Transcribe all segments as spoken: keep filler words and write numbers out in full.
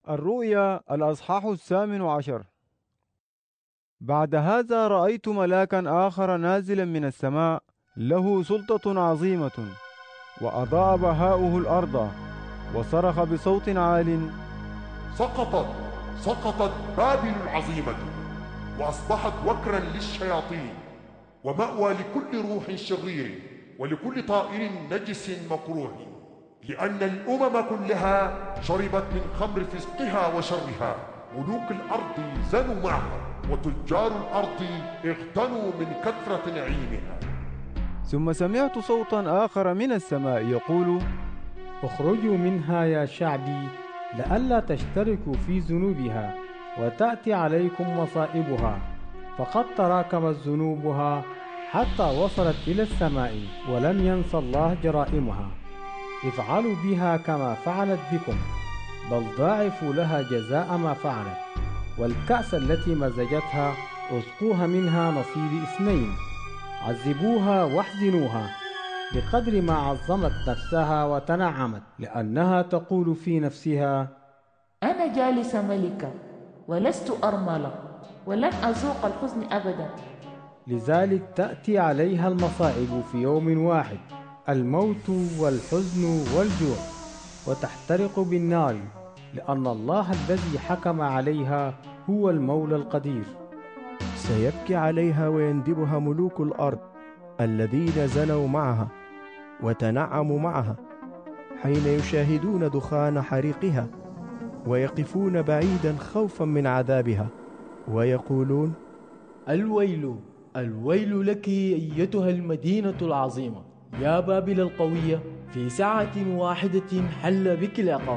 الرؤيا الأصحاح الثامن عشر. بعد هذا رأيت ملاكا آخر نازلا من السماء له سلطة عظيمة، وأضاء بهاؤه الأرض، وصرخ بصوت عال: سقطت سقطت بابل العظيمة، وأصبحت وكرا للشياطين، ومأوى لكل روح شرير، ولكل طائر نجس مكروه، لأن الأمم كلها شربت من خمر فسقها وشرها. ملوك الأرض زنوا معها، وتجار الأرض اغتنوا من كثرة نعيمها. ثم سمعت صوتا آخر من السماء يقول: اخرجوا منها يا شعبي، لئلا تشتركوا في ذنوبها وتأتي عليكم مصائبها، فقد تراكمت ذنوبها حتى وصلت إلى السماء، ولم ينس الله جرائمها. افعلوا بها كما فعلت بكم، بل ضاعفوا لها جزاء ما فعلت. والكأس التي مزجتها اسقوها منها نصيب اثنين، عذبوها واحزنوها بقدر ما عظمت نفسها وتنعمت، لأنها تقول في نفسها: أنا جالسة ملكة ولست أرملة، ولن أذوق الحزن أبدا. لذلك تأتي عليها المصائب في يوم واحد، الموت والحزن والجوع، وتحترق بالنار، لأن الله الذي حكم عليها هو المولى القدير. سيبكي عليها ويندبها ملوك الأرض الذين زنوا معها وتنعموا معها، حين يشاهدون دخان حريقها، ويقفون بعيدا خوفا من عذابها، ويقولون: الويل الويل لك أيتها المدينة العظيمة يا بابل القوية، في ساعة واحدة حل بك العقاب.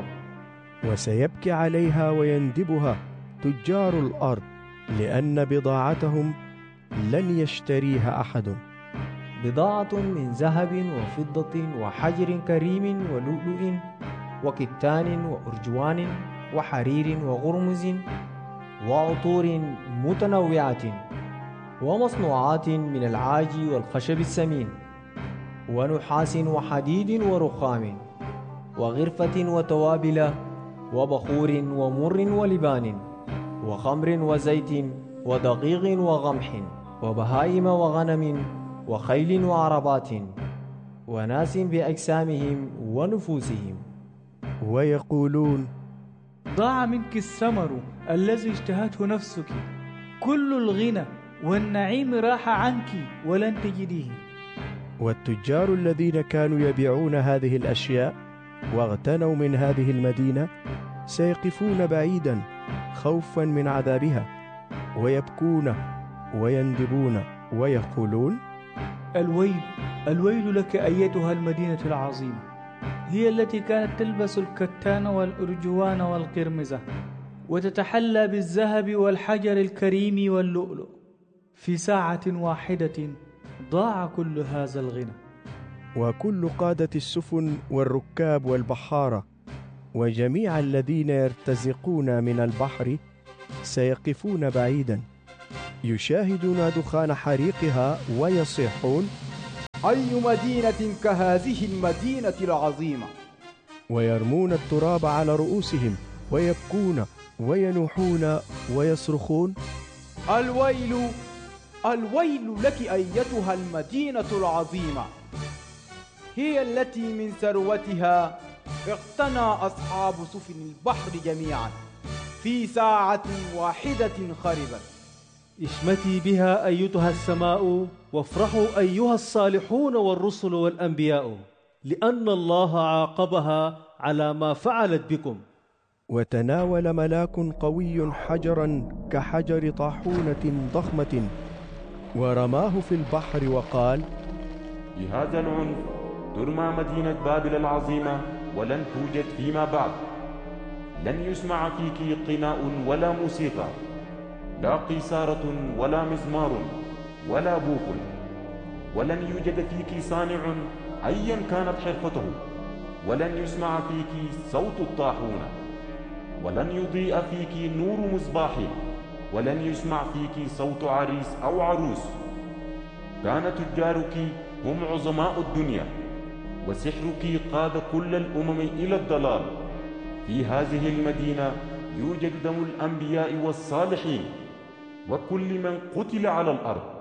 وسيبكي عليها ويندبها تجار الأرض، لأن بضاعتهم لن يشتريها أحد. بضاعة من ذهب وفضة وحجر كريم ولؤلؤ وكتان وأرجوان وحرير وغرمز وعطور متنوعة، ومصنوعات من العاج والخشب السمين، ونحاس وحديد ورخام، وغرفة وتوابل، وبخور ومر ولبان، وخمر وزيت ودقيق وغمح، وبهائم وغنم وخيل وعربات، وناس بأجسامهم ونفوسهم. ويقولون: ضاع منك الثمر الذي اشتهته نفسك، كل الغنى والنعيم راح عنك ولن تجديه. والتجار الذين كانوا يبيعون هذه الأشياء واغتنوا من هذه المدينة سيقفون بعيدا خوفا من عذابها، ويبكون ويندبون ويقولون: الويل الويل لك أيتها المدينة العظيمة، هي التي كانت تلبس الكتان والأرجوان والقرمزة، وتتحلى بالذهب والحجر الكريم واللؤلؤ. في ساعة واحدة ضاع كل هذا الغنى. وكل قادة السفن والركاب والبحارة وجميع الذين يرتزقون من البحر سيقفون بعيدا، يشاهدون دخان حريقها ويصيحون: أي مدينة كهذه المدينة العظيمة؟ ويرمون التراب على رؤوسهم ويبكون وينوحون ويصرخون: الويل الويل لك أيتها المدينة العظيمة، هي التي من ثروتها اقتنى أصحاب سفن البحر جميعا، في ساعة واحدة خربت. اشمتي بها أيتها السماء، وافرحوا أيها الصالحون والرسل والأنبياء، لأن الله عاقبها على ما فعلت بكم. وتناول ملاك قوي حجرا كحجر طاحونة ضخمة، ورماه في البحر وقال: بهذا العنف ترمى مدينة بابل العظيمة، ولن توجد فيما بعد. لن يسمع فيك قناء ولا موسيقى، لا قيثارة ولا مزمار ولا بوق، ولن يوجد فيك صانع أيا كانت حرفته، ولن يسمع فيك صوت الطاحونة، ولن يضيء فيك نور مصباح، ولن يسمع فيك صوت عريس أو عروس. كان تجارك هم عظماء الدنيا، وسحرك قاد كل الأمم إلى الضلال. في هذه المدينة يوجد دم الأنبياء والصالحين وكل من قتل على الأرض.